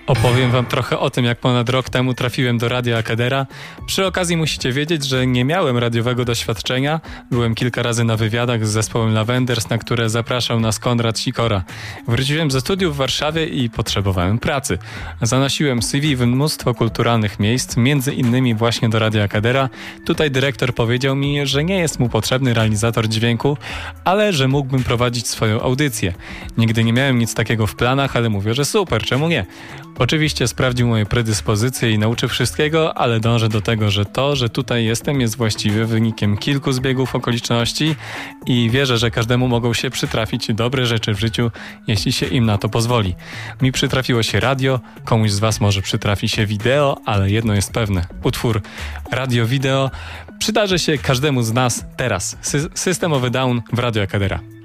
Opowiem wam trochę o tym, jak ponad rok temu trafiłem do Radia Akadera. Przy okazji musicie wiedzieć, że nie miałem radiowego doświadczenia. Byłem kilka razy na wywiadach z zespołem Lavenders, na które zapraszał nas Konrad Sikora. Wróciłem ze studiów w Warszawie i potrzebowałem pracy. Zanosiłem CV w mnóstwo kulturalnych miejsc, między innymi właśnie do Radia Akadera. Tutaj dyrektor powiedział mi, że nie jest mu potrzebny realizator dźwięku, ale że mógłbym prowadzić swoją audycję. Nigdy nie miałem nic takiego w planach, ale mówię, że super, czemu nie? Oczywiście sprawdził moje predyspozycje i nauczył wszystkiego, ale dążę do tego, że to, że tutaj jestem, jest właściwie wynikiem kilku zbiegów okoliczności i wierzę, że każdemu mogą się przytrafić dobre rzeczy w życiu, jeśli się im na to pozwoli. Mi przytrafiło się radio, komuś z was może przytrafi się wideo, ale jedno jest pewne. Utwór radio-wideo przydarzy się każdemu z nas teraz. Systemowy Down w Radio Akadera.